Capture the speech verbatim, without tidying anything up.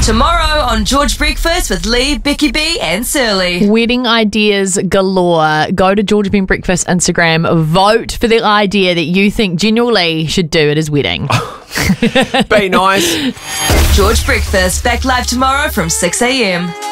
Tomorrow on George Breakfast with Lee, Becky B and Surly. Wedding ideas galore. Go to George Ben Breakfast Instagram. Vote for the idea that you think General Lee should do at his wedding. Be nice. George Breakfast, back live tomorrow from six a.m.